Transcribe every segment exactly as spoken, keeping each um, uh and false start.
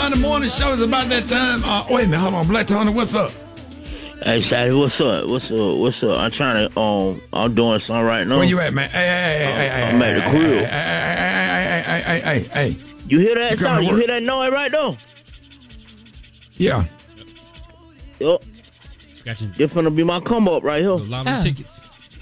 Tony Morning Show. Is about that time. Uh, wait a minute, hold on. Black Tony, what's up? Hey, Shotty, what's up? What's up? What's up? I'm trying to, um, I'm doing something right now. Where you at, man? Hey, hey, hey, hey, hey, I'm at the crib. Hey, hey, hey, hey, hey, hey, hey. You hear that You sound? You work? hear that noise right now? Yeah. Yup. Scratching. This finna be my come up right here. A lot of Oh. tickets.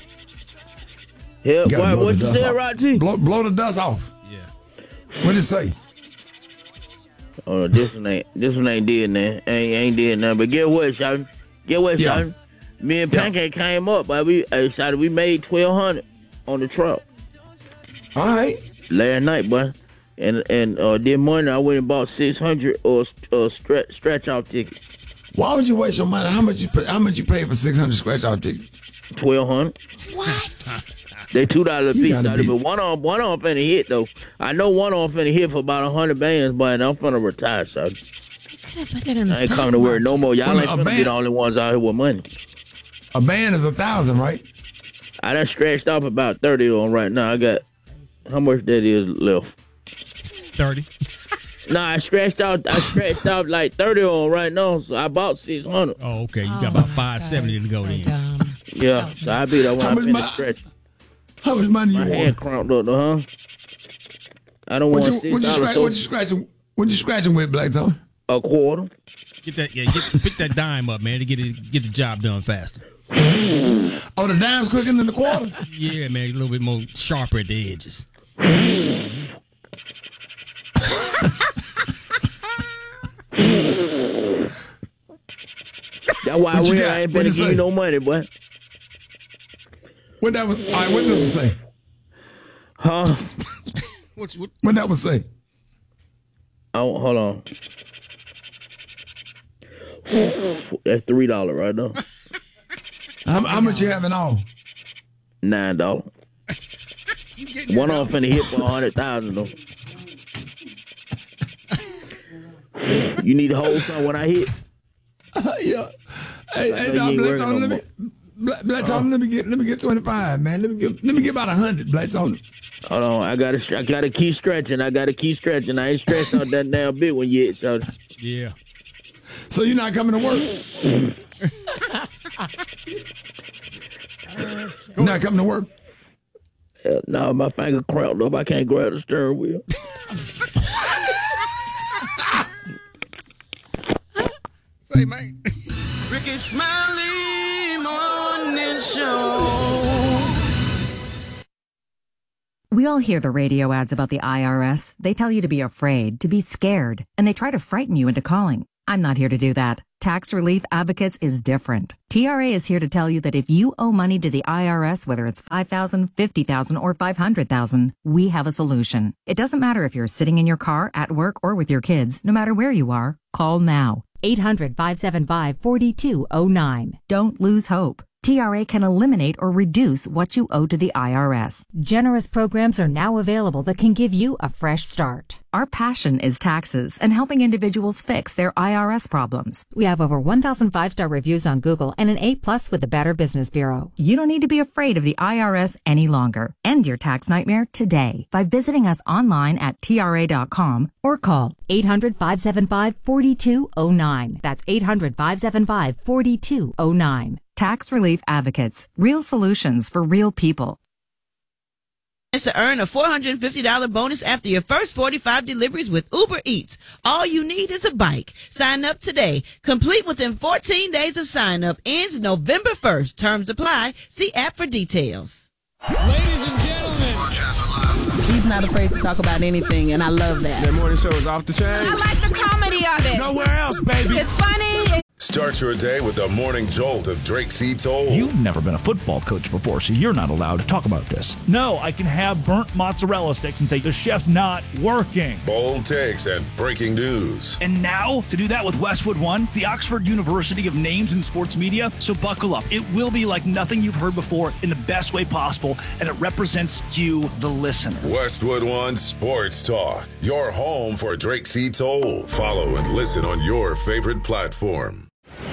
Yeah, You gotta what, blow what the you dust said, off. right, G? Blow, blow the dust off. Yeah. What'd it say? Oh, this one ain't, this one ain't did nothing. Ain't, ain't did nothing. But get what, Shotty? Get what, Yeah. Shotty? Me and Yeah. Pancake came up, but we, hey, Shotty, we made twelve hundred on the truck All right. last night, boy. And and uh, this morning I went and bought six hundred or uh, stretch stretch out tickets. Why would you waste your money? How much you pay, how much you pay for six hundred scratch out tickets? Twelve hundred. What? They two dollars a You piece, gotta Shotty, be- but one on one on finna hit though. I know one on finna hit for about a hundred bands, but I'm finna retire, Shotty. Could have put that in the I ain't stock coming to work no market. more. Y'all Well, ain't a finna be band- the only ones out here with money. A band is a thousand, right? I done stretched off about thirty on right now. I got how much that is left. thirty. Nah, I stretched out. I stretched out like thirty on right now, so I bought six hundred. Oh, okay. You Oh, got about my five seventy God, to go so then. dumb. Yeah, was so I be there when How I much finish my- stretching. How much money you My want? hand cramped up, though, huh? I don't What want you, six what you, dollars. scratch, what you scratching? What you scratching with, Black Tony? A quarter. Get that, yeah, get, pick that dime up, man, to get it, get the job done faster. Oh, the dime's quicker than the quarter? Yeah, man, a little bit more sharper at the edges. That's why I What you win. got? I ain't What better you give you say? no money, boy. What that was? All right, what this was say? Huh? What's what? What that was say? Oh, hold on. That's three dollars right now. How, how much you having on? Nine dollars. One on finna hit for a hundred thousand though. You need to hold some when I hit. yeah. Hey, I hey, know nah, you ain't Black working Tony, no let me, Black, Black Tony, let me get, let me get twenty five, man. Let me get, let me get about a hundred, Black Tony. Hold on, I gotta, I gotta keep stretching. I gotta keep stretching. I ain't stretched out that damn bit when you hit, so. Yeah. So you're not coming to work? You're not coming to work? Hell, no, my finger cramped up. I can't grab the steering wheel. Say, man. Ricky Smiley Morning Show. We all hear the radio ads about the I R S. They tell you to be afraid, to be scared, and they try to frighten you into calling. I'm not here to do that. Tax Relief Advocates is different. T R A is here to tell you that if you owe money to the I R S, whether it's five thousand dollars, fifty thousand dollars, or five hundred thousand dollars, we have a solution. It doesn't matter if you're sitting in your car, at work, or with your kids. No matter where you are, call now. eight hundred, five seven five, four two zero nine. Don't lose hope. T R A can eliminate or reduce what you owe to the I R S. Generous programs are now available that can give you a fresh start. Our passion is taxes and helping individuals fix their I R S problems. We have over one thousand five-star reviews on Google and an A plus with the Better Business Bureau. You don't need to be afraid of the I R S any longer. End your tax nightmare today by visiting us online at T R A dot com or call eight hundred, five seven five, four two zero nine. That's eight hundred, five seven five, four two zero nine. Tax Relief Advocates. Real solutions for real people. To earn a four hundred fifty dollars bonus after your first forty-five deliveries with Uber Eats. All you need is a bike. Sign up today. Complete within fourteen days of sign up. Ends November first. Terms apply. See app for details. Ladies and gentlemen. He's not afraid to talk about anything, and I love that. That morning show is off the chain. I like the comedy of it. Nowhere else, baby. It's funny. Start your day with the morning jolt of Drake C. Toll. You've never been a football coach before, so you're not allowed to talk about this. No, I can have burnt mozzarella sticks and say the chef's not working. Bold takes and breaking news. And now, to do that with Westwood One, the Oxford University of Names in Sports Media. So buckle up. It will be like nothing you've heard before in the best way possible, and it represents you, the listener. Westwood One Sports Talk. Your home for Drake C. Toll. Follow and listen on your favorite platform.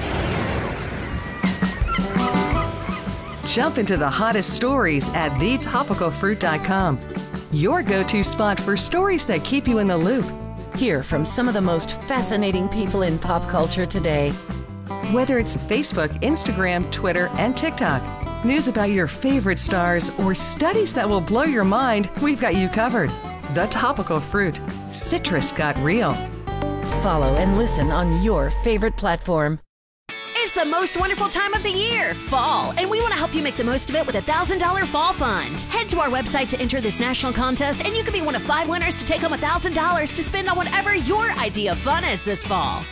Jump into the hottest stories at the topical fruit dot com. Your go-to spot for stories that keep you in the loop. Hear from some of the most fascinating people in pop culture today. Whether it's Facebook, Instagram, Twitter, and TikTok, news about your favorite stars, or studies that will blow your mind, we've got you covered. The Topical Fruit. Citrus got real. Follow and listen on your favorite platform. It's the most wonderful time of the year, fall, and we want to help you make the most of it with a one thousand dollars Fall Fund. Head to our website to enter this national contest, and you could be one of five winners to take home one thousand dollars to spend on whatever your idea of fun is this fall.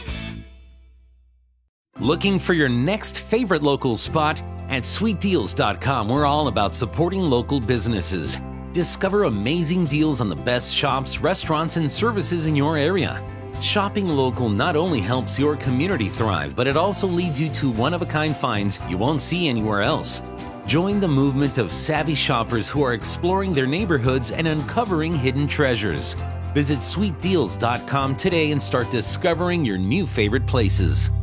Looking for your next favorite local spot? At sweet deals dot com, we're all about supporting local businesses. Discover amazing deals on the best shops, restaurants, and services in your area. Shopping local not only helps your community thrive, but it also leads you to one-of-a-kind finds you won't see anywhere else. Join the movement of savvy shoppers who are exploring their neighborhoods and uncovering hidden treasures. Visit sweet deals dot com today and start discovering your new favorite places.